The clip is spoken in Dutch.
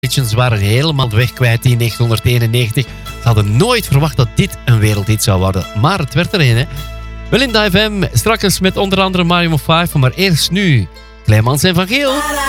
Legends waren helemaal de weg kwijt in 1991. Ze hadden nooit verwacht dat dit een wereldhit zou worden. Maar het werd er een, hè. Wel in de FM, straks met onder andere Mario 5. Maar eerst nu, Clemens en Van Geel.